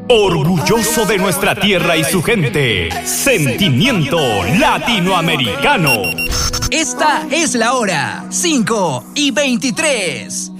Orgulloso de nuestra tierra y su gente. Sentimiento latinoamericano. Esta es la hora 5:23.